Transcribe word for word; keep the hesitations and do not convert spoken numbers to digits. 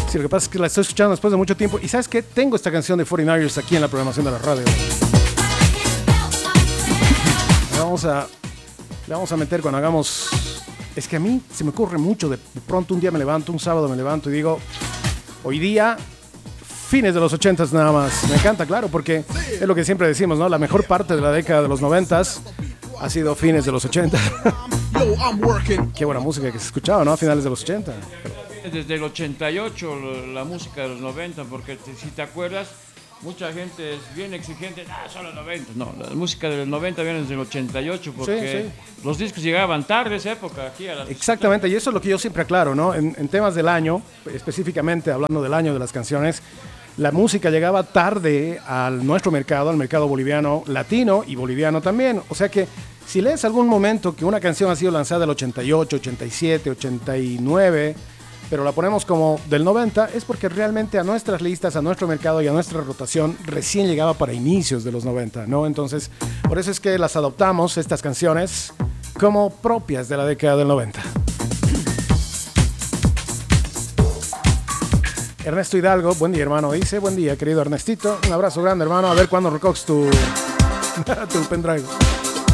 Sí, lo que pasa es que la estoy escuchando después de mucho tiempo. Y ¿sabes qué? Tengo esta canción de cuarenta y nueve ers aquí en la programación de la radio. Le vamos a, le vamos a meter cuando hagamos... Es que a mí se me ocurre mucho. De, de pronto un día me levanto, un sábado me levanto y digo... Hoy día... Fines de los ochentas nada más. Me encanta, claro, porque es lo que siempre decimos, ¿no? La mejor parte de la década de los noventas ha sido fines de los ochenta. Qué buena música que se escuchaba, ¿no? A finales de los ochenta. Desde el ochenta y ocho la música de los noventa, porque te, si te acuerdas, mucha gente es bien exigente, ah, son los noventa. No, la música de los noventa viene desde el ochenta y ocho, porque sí, sí. Los discos llegaban tarde esa época aquí a la... Exactamente, y eso es lo que yo siempre aclaro, ¿no? En, en temas del año, específicamente hablando del año de las canciones, la música llegaba tarde a nuestro mercado, al mercado boliviano, latino y boliviano también. O sea que si lees algún momento que una canción ha sido lanzada el ochenta y ocho, ochenta y siete, ochenta y nueve, pero la ponemos como del noventa, es porque realmente a nuestras listas, a nuestro mercado y a nuestra rotación recién llegaba para inicios de los noventa, ¿no? Entonces, por eso es que las adoptamos, estas canciones, como propias de la década del noventa. Ernesto Hidalgo, buen día, hermano, dice. Buen día, querido Ernestito. Un abrazo grande, hermano. A ver cuándo recoges tu, tu pendrive.